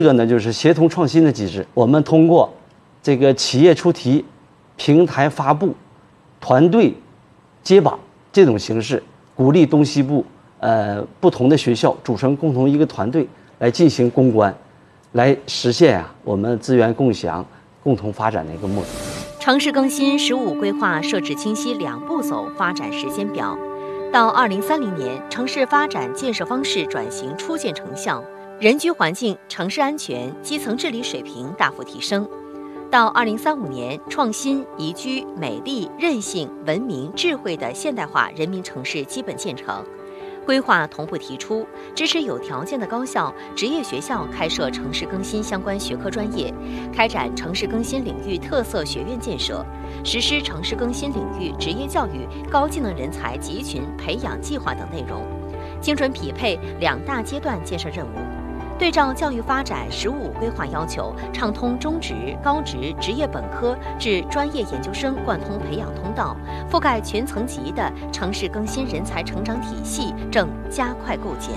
这个呢就是协同创新的机制，我们通过这个企业出题、平台发布、团队接榜这种形式，鼓励东西部不同的学校组成共同一个团队来进行攻关，来实现我们资源共享、共同发展的一个目的。 城市更新“15规划”设置清晰2步走发展时间表，到2030年，城市发展建设方式转型初见成效，人居环境、城市安全、基层治理水平大幅提升。到2035年，创新、宜居、美丽、韧性、文明、智慧的现代化人民城市基本建成。规划同步提出，支持有条件的高校、职业学校开设城市更新相关学科专业，开展城市更新领域特色学院建设，实施城市更新领域职业教育高技能人才集群培养计划等内容，精准匹配2大阶段建设任务。对照教育发展“15规划”要求，畅通中职、高职、职业本科至专业研究生贯通培养通道，覆盖全层级的城市更新人才成长体系正加快构建。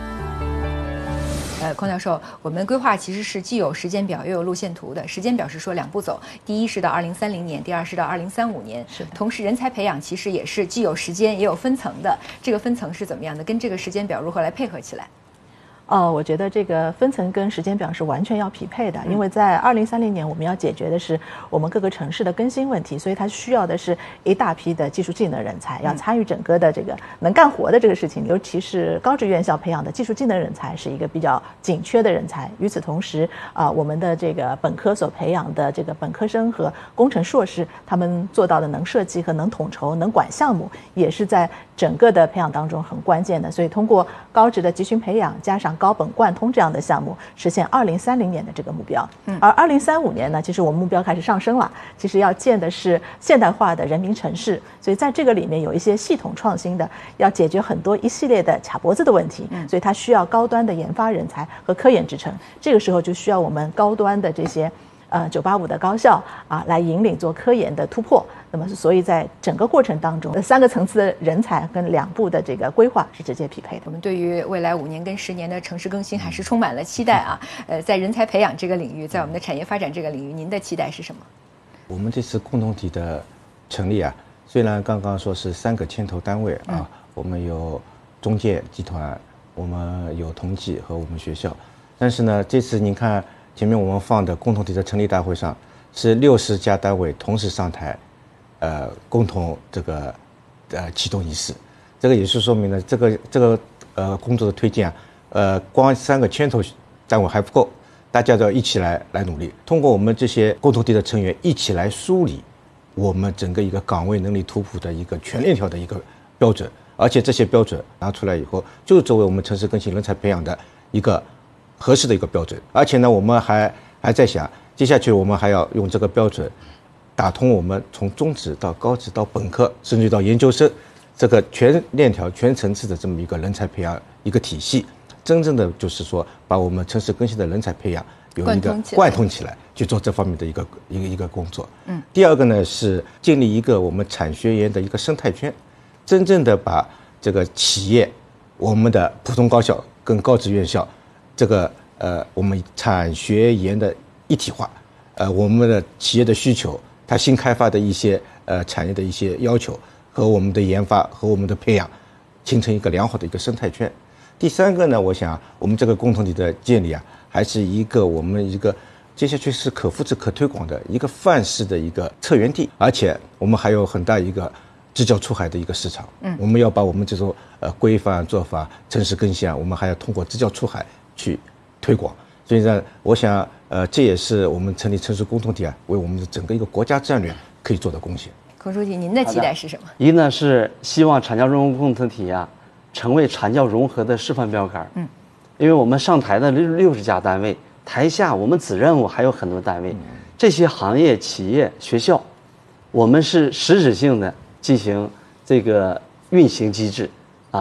邝教授，我们规划其实是既有时间表又有路线图的。时间表是说2步走，第一是到2030年，第二是到2035年。是。同时，人才培养其实也是既有时间也有分层的。这个分层是怎么样的？跟这个时间表如何来配合起来？ 我觉得这个分层跟时间表是完全要匹配的，因为在2030年我们要解决的是我们各个城市的更新问题，所以它需要的是一大批的技术技能人才，要参与整个的这个能干活的这个事情，尤其是高职院校培养的技术技能人才是一个比较紧缺的人才。与此同时我们的这个本科所培养的这个本科生和工程硕士，他们做到的能设计和能统筹、能管项目，也是在整个的培养当中很关键的。所以通过高职的集群培养加上高本贯通这样的项目，实现2030年的这个目标。而2035年呢，其实我们目标开始上升了，其实要建的是现代化的人民城市，所以在这个里面有一些系统创新的，要解决很多一系列的卡脖子的问题，所以它需要高端的研发人才和科研支撑。这个时候就需要我们高端的这些985的高校来引领做科研的突破。那么所以在整个过程当中，3个层次的人才跟2步的这个规划是直接匹配的。 我们对于未来5年跟10年的城市更新还是充满了期待啊。在人才培养这个领域，在我们的产业发展这个领域，您的期待是什么？ 我们这次共同体的成立虽然刚刚说是3个牵头单位我们有中建集团，我们有同济和我们学校，但是呢，这次您看前面我们放的共同体的成立大会上，是60家单位同时上台，共同这个启动仪式。这个也是说明了这个工作的推进光3个牵头单位还不够，大家都要一起来努力，通过我们这些共同体的成员一起来梳理我们整个一个岗位能力图谱的一个全链条的一个标准，而且这些标准拿出来以后，就是作为我们城市更新人才培养的一个合适的一个标准。而且呢，我们还在想，接下去我们还要用这个标准打通我们从中职到高职到本科，甚至到研究生这个全链条、全层次的这么一个人才培养一个体系，真正的就是说把我们城市更新的人才培养有一个贯通起来，去做这方面的一个工作。第二个呢是建立一个我们产学研的一个生态圈，真正的把这个企业、我们的普通高校跟高职院校这个我们产学研的一体化，我们的企业的需求，它新开发的一些产业的一些要求和我们的研发和我们的培养，形成一个良好的一个生态圈。第3个呢，我想我们这个共同体的建立还是一个我们一个接下去是可复制、可推广的一个范式的一个策源地，而且我们还有很大一个支教出海的一个市场。我们要把我们这种规范做法、城市更新我们还要通过支教出海去推广。所以呢，我想这也是我们成立城市共同体为我们的整个一个国家战略可以做的贡献。 孔书记，您的期待是什么？ 一呢是希望产教融合共同体成为产教融合的示范标杆。因为我们上台的60家单位，台下我们子任务还有很多单位，这些行业、企业、学校，我们是实质性的进行这个运行机制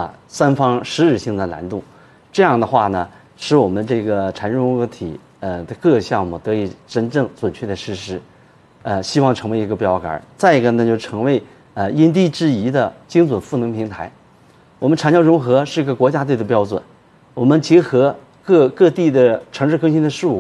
3方实质性的联动。这样的话呢，使我们这个产教融合体的各个项目得以真正准确的实施。希望成为一个标杆。再一个呢，就成为因地制宜的精准赋能平台。我们产教融合是个国家队的标准，我们结合各地的城市更新的事务